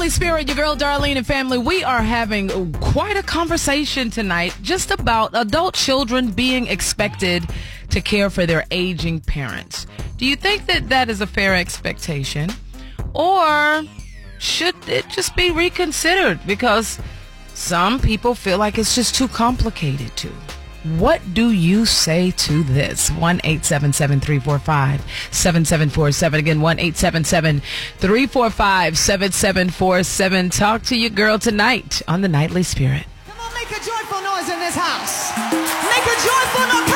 Nightly Spirit, your girl Darlene and family. We are having quite a conversation tonight just about adult children being expected to care for their aging parents. Do you think that that is a fair expectation? Or should it just be reconsidered? Because some people feel like it's just too complicated to. What do you say to this? 1-877-345-7747. Again, 1-877-345-7747. Talk to your girl tonight on the Nightly Spirit. Come on, make a joyful noise in this house. Make a joyful noise.